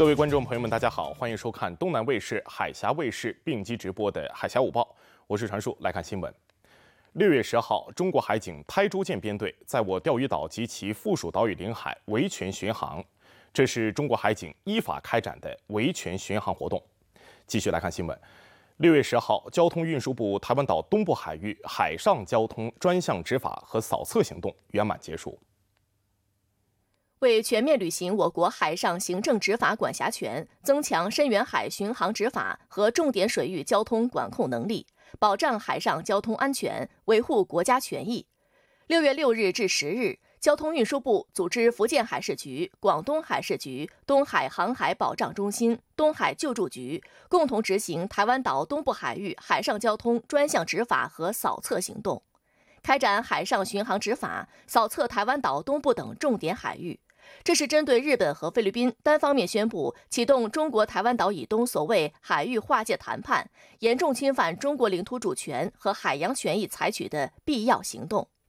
各位观众朋友们，大家好，欢迎收看东南卫视、海峡卫视并机直播的《海峡午报》，我是传树。来看新闻。6月10号，中国海警台州舰编队在我钓鱼岛及其附属岛屿领海维权巡航，这是中国海警依法开展的维权巡航活动。继续来看新闻。6月10号，交通运输部台湾岛东部海域海上交通专项执法和扫测行动圆满结束。 为全面履行我国海上行政执法管辖权，增强深远海巡航执法和重点水域交通管控能力，保障海上交通安全，维护国家权益。6月6日至10日，交通运输部组织福建海事局、广东海事局、东海航海保障中心、东海救助局共同执行台湾岛东部海域海上交通专项执法和扫测行动，开展海上巡航执法，扫测台湾岛东部等重点海域。这是针对日本和菲律宾单方面宣布启动中国台湾岛以东所谓海域划界谈判，严重侵犯中国领土主权和海洋权益采取的必要行动。